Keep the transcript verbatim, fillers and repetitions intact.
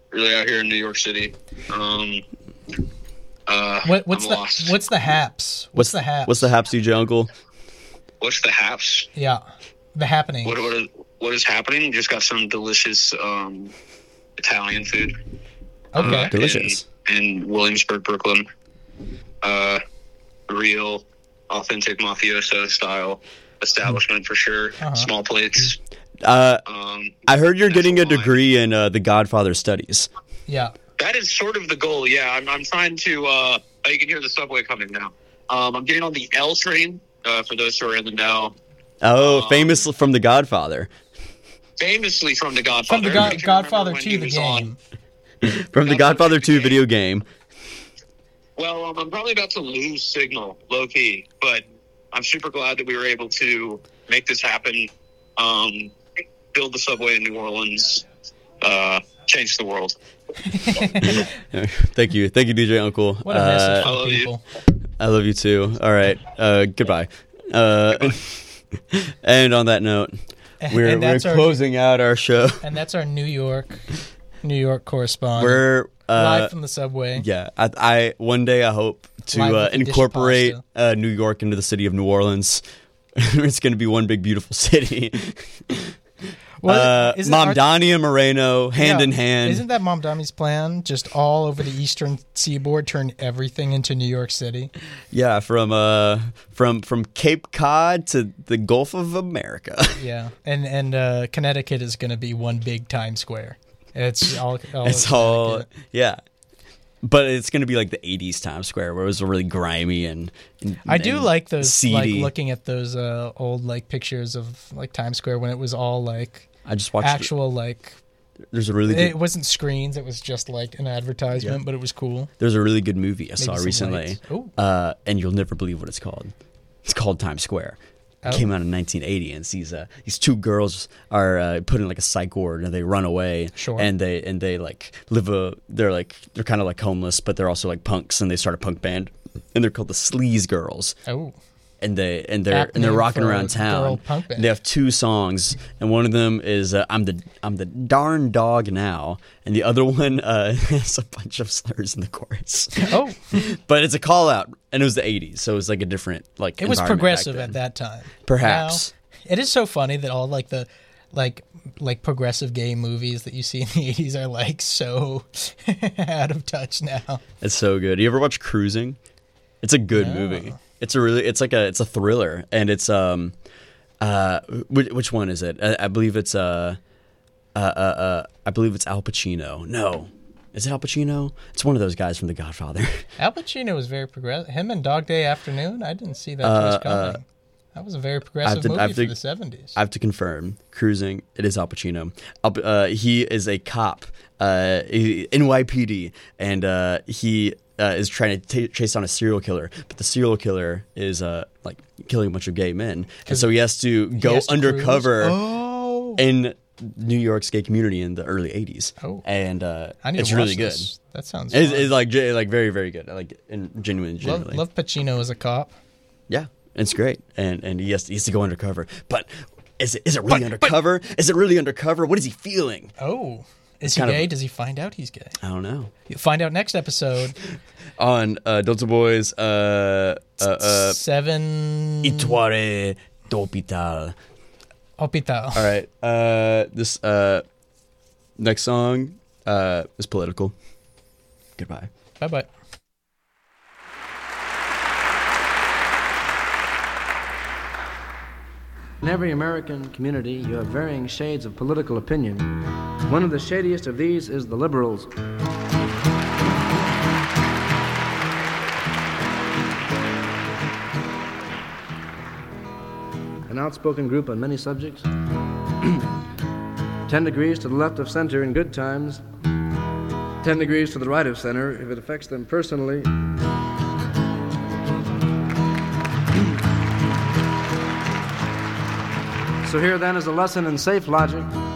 really out here in New York City. Um, uh, What, what's I'm the lost. what's the haps? What's, What's the haps? What's the haps, D J Uncle? What's the haps? Yeah, the happening. What what is, what is happening? Just got some delicious um, Italian food. Okay. Uh, Delicious. In, in Williamsburg, Brooklyn. Uh, real, authentic mafioso style establishment for sure. Uh-huh. Small plates. Uh, Um, I heard you're That's getting a wine. degree in uh, the Godfather studies. Yeah. That is sort of the goal. Yeah, I'm, I'm trying to. Uh, oh, you can hear the subway coming now. Um, I'm getting on the L train. Uh, for those who are in the know, Oh, Um, famous from the Godfather. famously from the Godfather. From the God, Everybody can remember Godfather when two, he the was game. on- From the Godfather Godfather two two video game. Well, um, I'm probably about to lose signal, low key, but I'm super glad that we were able to make this happen. Um, build the subway in New Orleans. Uh, change the world. Thank you. Thank you, D J Uncle. What a message Uh, for I love the you. people. I love you too. All right. Uh, goodbye. Uh, and on that note, we're, And we're that's our- closing out our show. And that's our New York, New York correspondent. We're uh, live from the subway. yeah. I, I one day I hope to Live uh, with a dish of incorporate pasta. uh, New York into the city of New Orleans. It's going to be one big beautiful city. Well, uh, isn't Mom our- Donnie and Moreno, hand Yeah. in hand. Isn't that Mom Dummy's plan? Just all over the eastern seaboard, turn everything into New York City. Yeah, from uh, from from Cape Cod to the Gulf of America. Yeah, and and uh, Connecticut is going to be one big Times Square. It's all. all It's of all Connecticut. yeah, but it's gonna be like the eighties Times Square, where it was really grimy and. and I do and like those, seedy. like looking at those uh, old like pictures of like Times Square when it was all like I just watched. actual like. There's a really good. It wasn't screens; it was just like an advertisement, but it was cool. There's a really good movie I saw some recently, lights. Ooh. uh, and you'll never believe what it's called. It's called Times Square. It Oh. came out in nineteen eighty, and these uh, these two girls are uh, put in like a psych ward, and they run away. Sure. And they and they like live a. They're like they're kind of like homeless, but they're also like punks, and they start a punk band, and they're called the Sleaze Girls. Oh, And they and they're Apt and they're name rocking for a around girl town. punk band. They have two songs, and one of them is uh, "I'm the I'm the darn dog now," and the other one uh, has a bunch of slurs in the chorus. oh, But it's a call out, and it was the eighties, so it was like a different like. it was environment progressive back at then. that time. Perhaps. Now, it is so funny that all like the like like progressive gay movies that you see in the eighties are like so out of touch now. It's so good. You ever watch Cruising? It's a good No. movie. It's a really it's like a it's a thriller, and it's um uh which, which one is it? I, I believe it's uh uh uh uh I believe it's Al Pacino. No. Is it Al Pacino? It's one of those guys from The Godfather. Al Pacino was very progressive. Him and Dog Day Afternoon, I didn't see that Uh, twist coming. That was a very progressive to- I movie have for to- the seventies. I have to confirm. Cruising. It is Al Pacino. Al, uh, he is a cop, uh, he- N Y P D, and uh, he uh, is trying to t- chase down a serial killer. But the serial killer is uh, like killing a bunch of gay men, and so he has to go has to undercover cruise? Oh, in New York's gay community in the early eighties. Oh. and uh, I need it's to watch really good. this. That sounds. It's, fun. it's like ge- like very very good. Like and genuine, love, genuinely. love Pacino as a cop. Yeah, it's great, and and he has to, he has to go undercover. But is it is it really But- but- undercover? Is it really undercover? What is he feeling? Oh, is he kind of- gay? Does he find out he's gay? I don't know. You'll find out next episode. On uh, Delta Boys, uh, uh, uh, Seven. Itoire d'Hopital. Hospital. All right, uh, this uh, next song uh, is political. Goodbye. Bye bye. In every American community, you have varying shades of political opinion. One of the shadiest of these is the liberals. An outspoken group on many subjects. Ten degrees to the left of center in good times. Ten degrees to the right of center if it affects them personally. So here then is a lesson in safe logic.